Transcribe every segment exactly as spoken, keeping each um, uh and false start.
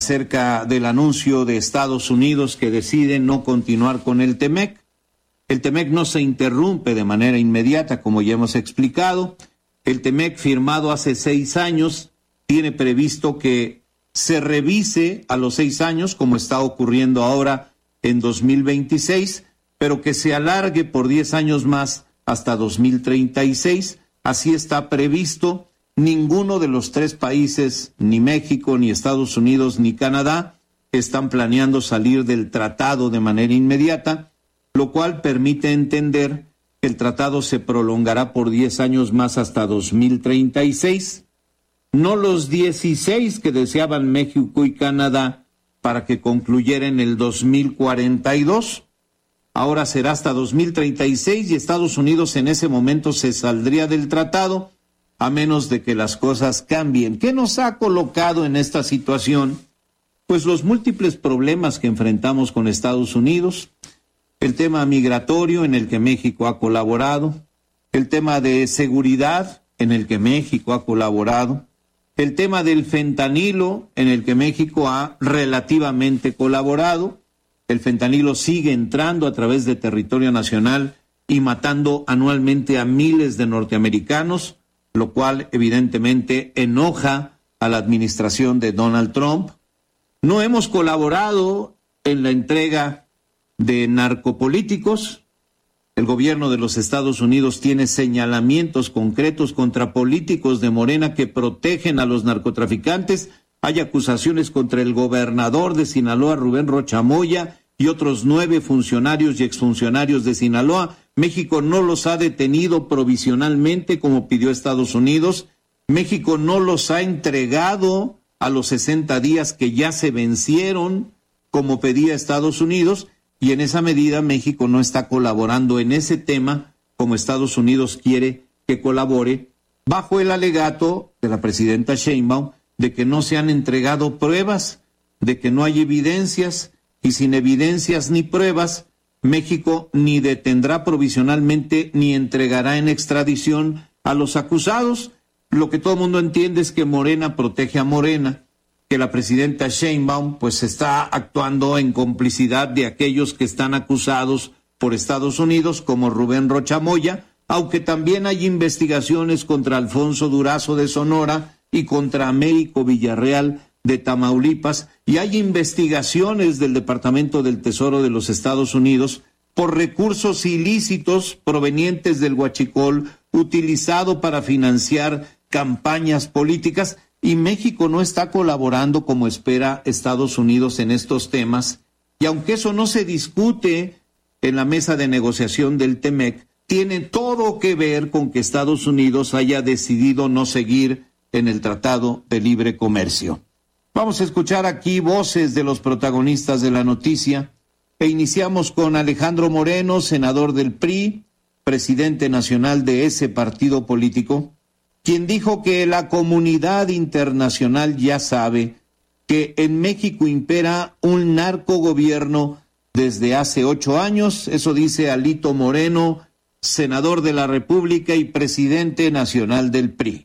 acerca del anuncio de Estados Unidos que decide no continuar con el TEMEC. El TEMEC no se interrumpe de manera inmediata, como ya hemos explicado. El TEMEC, firmado hace seis años, tiene previsto que se revise a los seis años, como está ocurriendo ahora en dos mil veintiséis, pero que se alargue por diez años más hasta dos mil treinta y seis. Así está previsto. Ninguno de los tres países, ni México, ni Estados Unidos, ni Canadá, están planeando salir del tratado de manera inmediata, lo cual permite entender que el tratado se prolongará por diez años más hasta dos mil treinta y seis. No los dieciséis que deseaban México y Canadá para que concluyera en el dos mil cuarenta y dos. Ahora será hasta dos mil treinta y seis y Estados Unidos en ese momento se saldría del tratado, a menos de que las cosas cambien. ¿Qué nos ha colocado en esta situación? Pues los múltiples problemas que enfrentamos con Estados Unidos, el tema migratorio en el que México ha colaborado, el tema de seguridad en el que México ha colaborado, el tema del fentanilo en el que México ha relativamente colaborado. El fentanilo sigue entrando a través de territorio nacional y matando anualmente a miles de norteamericanos, lo cual evidentemente enoja a la administración de Donald Trump. No hemos colaborado en la entrega de narcopolíticos. El gobierno de los Estados Unidos tiene señalamientos concretos contra políticos de Morena que protegen a los narcotraficantes. Hay acusaciones contra el gobernador de Sinaloa, Rubén Rocha Moya, y otros nueve funcionarios y exfuncionarios de Sinaloa. México no los ha detenido provisionalmente como pidió Estados Unidos. México no los ha entregado a los sesenta días que ya se vencieron como pedía Estados Unidos, y en esa medida México no está colaborando en ese tema como Estados Unidos quiere que colabore, bajo el alegato de la presidenta Sheinbaum de que no se han entregado pruebas, de que no hay evidencias, y sin evidencias ni pruebas, México ni detendrá provisionalmente ni entregará en extradición a los acusados. Lo que todo el mundo entiende es que Morena protege a Morena, que la presidenta Sheinbaum pues está actuando en complicidad de aquellos que están acusados por Estados Unidos, como Rubén Rocha Moya, aunque también hay investigaciones contra Alfonso Durazo de Sonora y contra Américo Villarreal de Tamaulipas, y hay investigaciones del Departamento del Tesoro de los Estados Unidos por recursos ilícitos provenientes del huachicol utilizado para financiar campañas políticas, y México no está colaborando como espera Estados Unidos en estos temas. Y aunque eso no se discute en la mesa de negociación del TEMEC, tiene todo que ver con que Estados Unidos haya decidido no seguir en el Tratado de Libre Comercio. Vamos a escuchar aquí voces de los protagonistas de la noticia e iniciamos con Alejandro Moreno, senador del P R I, presidente nacional de ese partido político, quien dijo que la comunidad internacional ya sabe que en México impera un narcogobierno desde hace ocho años. Eso dice Alito Moreno, senador de la República y presidente nacional del P R I.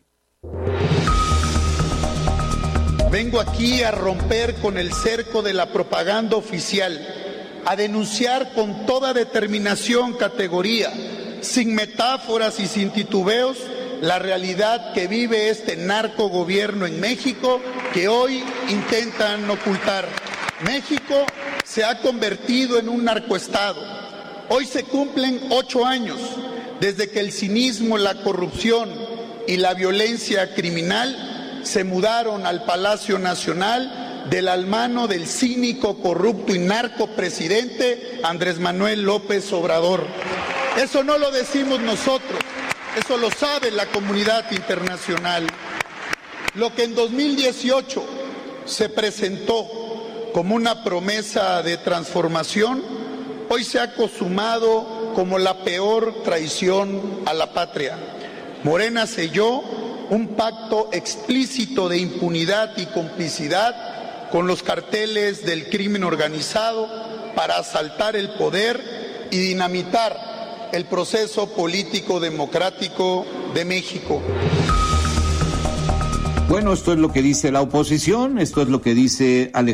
Vengo aquí a romper con el cerco de la propaganda oficial, a denunciar con toda determinación, categoría, sin metáforas y sin titubeos, la realidad que vive este narcogobierno en México que hoy intentan ocultar. México se ha convertido en un narcoestado. Hoy se cumplen ocho años desde que el cinismo, la corrupción y la violencia criminal se mudaron al Palacio Nacional de la mano del cínico, corrupto y narcopresidente Andrés Manuel López Obrador. Eso no lo decimos nosotros, eso lo sabe la comunidad internacional. Lo que en dos mil dieciocho se presentó como una promesa de transformación, hoy se ha consumado como la peor traición a la patria. Morena selló un pacto explícito de impunidad y complicidad con los carteles del crimen organizado para asaltar el poder y dinamitar el proceso político democrático de México. Bueno, esto es lo que dice la oposición, esto es lo que dice Alejandro